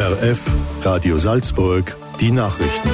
RF Radio Salzburg, die Nachrichten.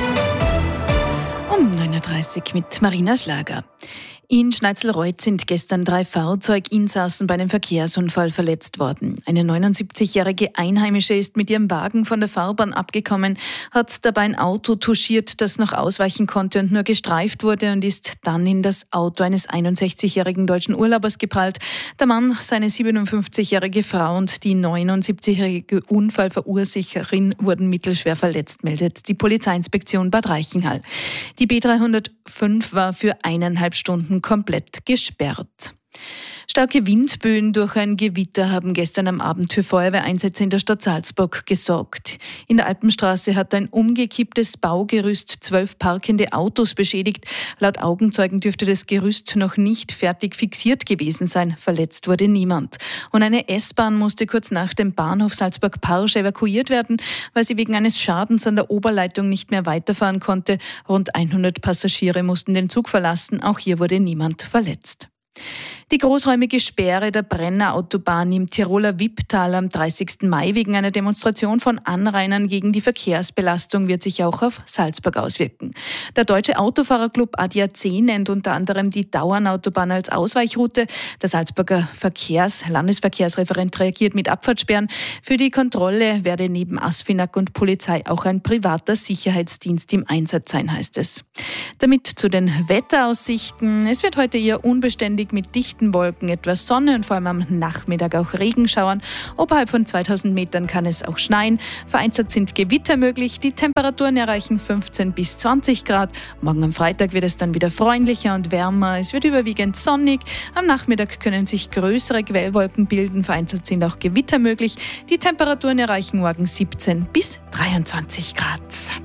Um 9.30 Uhr mit Marina Schlager. In Schneizelreuth sind gestern 3 Fahrzeuginsassen bei einem Verkehrsunfall verletzt worden. Eine 79-jährige Einheimische ist mit ihrem Wagen von der Fahrbahn abgekommen, hat dabei ein Auto touchiert, das noch ausweichen konnte und nur gestreift wurde, und ist dann in das Auto eines 61-jährigen deutschen Urlaubers geprallt. Der Mann, seine 57-jährige Frau und die 79-jährige Unfallverursacherin wurden mittelschwer verletzt, meldet die Polizeiinspektion Bad Reichenhall. Die B305 war für 1,5 Stunden komplett gesperrt. Starke Windböen durch ein Gewitter haben gestern am Abend für Feuerwehreinsätze in der Stadt Salzburg gesorgt. In der Alpenstraße hat ein umgekipptes Baugerüst 12 parkende Autos beschädigt. Laut Augenzeugen dürfte das Gerüst noch nicht fertig fixiert gewesen sein. Verletzt wurde niemand. Und eine S-Bahn musste kurz nach dem Bahnhof Salzburg-Parsch evakuiert werden, weil sie wegen eines Schadens an der Oberleitung nicht mehr weiterfahren konnte. Rund 100 Passagiere mussten den Zug verlassen. Auch hier wurde niemand verletzt. Die großräumige Sperre der Brenner Autobahn im Tiroler Wipptal am 30. Mai wegen einer Demonstration von Anrainern gegen die Verkehrsbelastung wird sich auch auf Salzburg auswirken. Der Deutsche Autofahrerclub ADAC nennt unter anderem die Dauernautobahn als Ausweichroute. Der Salzburger Landesverkehrsreferent reagiert mit Abfahrtssperren. Für die Kontrolle werde neben ASFINAG und Polizei auch ein privater Sicherheitsdienst im Einsatz sein, heißt es. Damit zu den Wetteraussichten. Es wird heute eher unbeständig mit dichten Wolken, etwas Sonne und vor allem am Nachmittag auch Regenschauern. Oberhalb von 2000 Metern kann es auch schneien. Vereinzelt sind Gewitter möglich. Die Temperaturen erreichen 15 bis 20 Grad. Morgen am Freitag wird es dann wieder freundlicher und wärmer. Es wird überwiegend sonnig. Am Nachmittag können sich größere Quellwolken bilden. Vereinzelt sind auch Gewitter möglich. Die Temperaturen erreichen morgen 17 bis 23 Grad.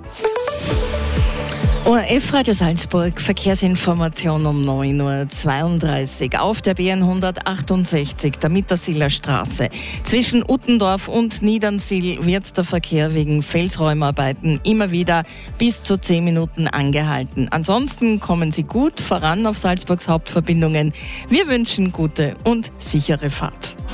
ORF Radio Salzburg, Verkehrsinformation um 9.32 Uhr auf der B168, der Mittersiler Straße. Zwischen Uttendorf und Niedernsiel wird der Verkehr wegen Felsräumarbeiten immer wieder bis zu 10 Minuten angehalten. Ansonsten kommen Sie gut voran auf Salzburgs Hauptverbindungen. Wir wünschen gute und sichere Fahrt.